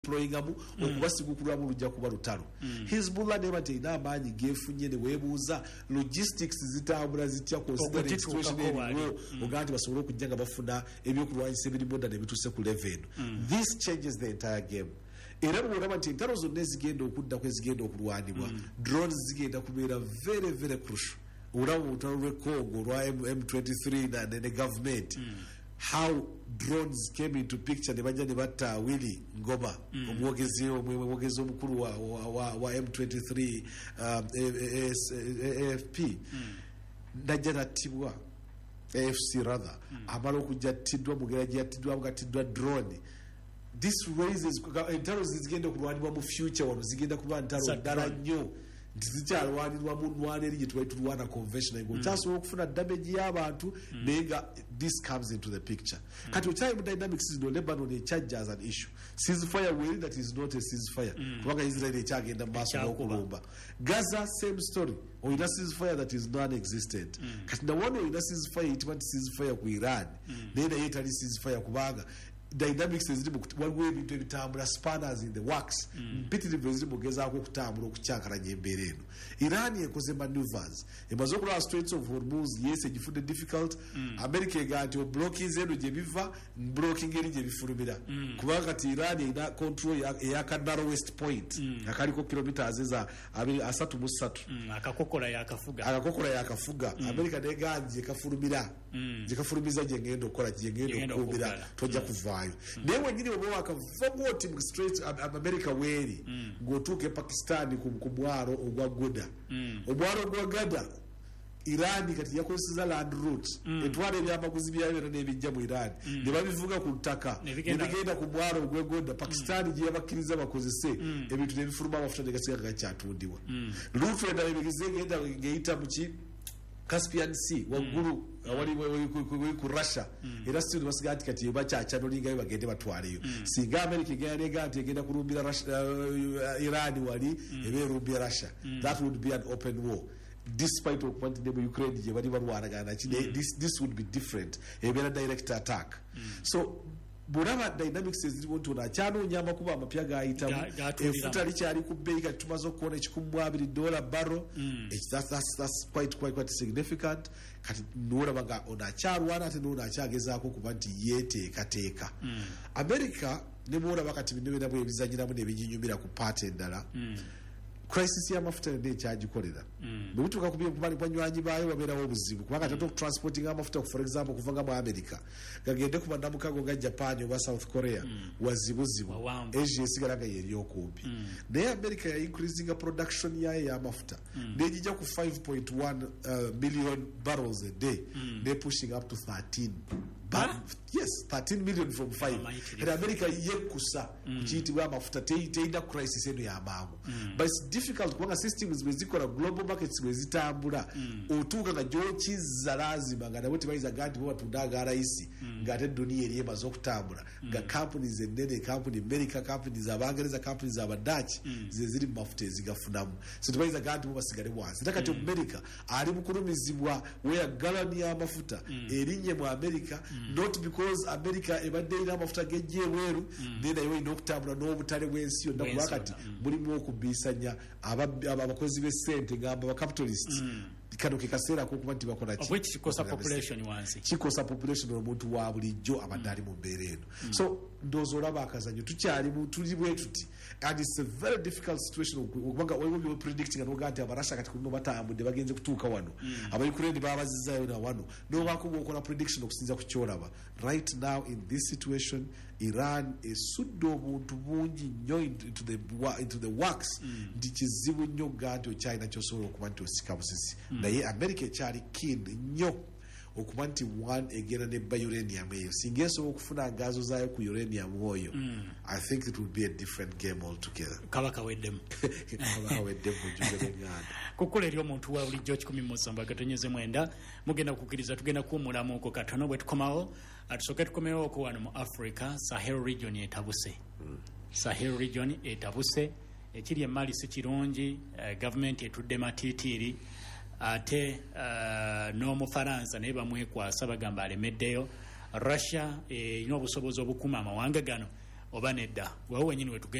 deployingamu okubasigukulamu lujja kuba lutalo. Hezbollah ne bati ina amaanyi gefunye ne weebuuza logistics zitambula zitya considering situation eriwo oganti basobole okujja nga bafuna ebyokulwanyisa ebirimu ddala ebituuse ku level. This changes the entire game. Era bw'olaba nti entalo zonna ezigenda okuddako ezigenda okulwanibwa drones zigenda kubeera very very crucial. Olaba olutalo lw'e Congo olwa M23 ne government. How drones came into picture ne bajja ne batta Willy Ngoma omwogezi omukulu wa M23 AFP najja nattibwa AFC rather amala okujja ttidwa mugeragi yattidwa ngatiddwa drone. This raises entalo zigenda okulwanibwa mu future wano zigenda kuba ntalo ddala nnyo zikyalwanirwa mu nnwana eri gye tubaye tulwana conventional ngo kyasobola okufuna damage y'abantu naye nga this comes into the picture. Kati okyali mu dynamics zino Lebanon ekyajja as an issue. Ceasefire will that is not a ceasefire kubanga Israel ekyagenda mu maaso n'okulumba. Gaza same story oyina ceasefire that is non-existent. Kati nawona oyina ceasefire eyitibwa nti ceasefire ku Iran naye naye etali ceasefire kubanga dynamics eziri waliwo ebintu ebitambula spanners in the works mpitirivu eziri mugezaako okutambula okukyankalanya embeera eno. Iran ekoze maneuvers emaze okulaba Straits of Hormuz yes egifudde difficult. America ega nti oblockinze eno gye biva blocking eri gye bifulumira kubanga kati Iran erina control eyaka narrowest point akaliko kilometers eza 33 akakokola yakafuga America neganje ekafulumiza gye ngenda okukola gye ngenda okukuumira tojja kuvaayo. Naye wenyini bwe wakava oti mu Straits America weeri ng'otuuka e Pakistan ku mwalo ogwa Goda. Omwalo ogwa Goda Iran kati yakozesa land route etwala ebyamaguzi byayo n'ebijja mu Iran ne babivuga ku ttaka ne bigenda ku mwalo ogwa Goda. Pakistan gye yabakkiriza bakozese ebintu ne bifuluma amafuta ne gasiga gakyatundiwa. Route endala ebigenda ng'eyita mu ki Caspian Sea waggulu wali ku Russia era still basiga ati kati bakyakyanulingayo bagende batwaleyo. Singa America egenda kulumbira Iran wali ebeerumbira Russia that would be an open war. Despite of what the Ukraine gye bali balwanagana this would be different ebeera direct attack. So bulaba dynamics eziriwo nti ono akyanoonya amakuba amapya gayitamu efuta likyali ku bbeeyi kati tumaze okuwona $120 barrel. That's quite significant. Kati noolaba nga ono akyalwana ate noono akyagezaako okuba nti yeeteekateeka. America ne boolaba kati bino byonna bwe bizanyiramu n'ebiginyumira ku paati endala crisis y'amafuta ne ekyagikolera bwe butuuka ku banywanyi baayo babeerawo obuzibu kubanga tata okutransporting amafuta for example kuvanga mu America gagende ku bannamukago nga Japan oba South Korea wazibuzibu Asia esigala nga yeri okumpi. Naye America ya increasing production yayo y'amafuta n'egijja ku 5.1 million barrels a day ne pushing up to 13. Yes, 13 million from 5. And America yekusa kiyitibwa amafuta teyina crisis eno y'amangu. But it's difficult kubanga systems bwe zikola global markets bwe zitambula otuuka nga gy'okizza lazima nga nabo tebayiza ganti bo batunda aga rayisi ng'ate duniya eri emaze okutambula nga companies ennene company America companies Abangereza companies Abadutch ze ziri mu mafuta ezigafunamu. So tebayiza ganti bo basigale wansi. Era kati America ali mu kulumizibwa weya galani y'amafuta erinnya mu America not because America ebadde erina amafuta gejje ebweru nayo erina okutambula n'obutale bw'ensi yonna kuba kati mulimu okubiisanya abakozi b'essente ngamba bakapitalists kano ke kaseera k'okuba nti bakola kikosa population omuntu wa bulijjo abadde ali mu mbeera eno. So ndowooza olaba akazanyo tuli bwe tuti and it's a very difficult situation okubanga waliwo byo predicting anoga nti abarasha kati kuno batambudde bagenze kutuuka wano Ukraine babazizaayo na wano nobaako bw'okola prediction okusinza ku kyolaba right now in this situation Iran esudde obuntu bungi nnyo into the works nti kizibu nnyo ganti okyalina kyosobola okuba nti osika busisi. Naye America ekyali keen nnyo okuba nti one egenda ne uranium eyo singa esobola okufuna ngaazo zaayo ku uranium oyo I think it would be a different game altogether. Kabaka weddemu kukula eri omuntu wa bulijjo 17 mugenda kukkiriza tugenda kuwumulamu oko katono bwe tukomawo atusooke tukomewo oko wano mu Africa. Sahel region etabuse Sahel region etabuse ekiri emmali si kirungi government etudde matiitiri ate n'Omufaransa naye bamwekwasa bagamba alemeddeyo. Russia erina obusobozi obukuma amawanga gano oba nedda wewe wenyini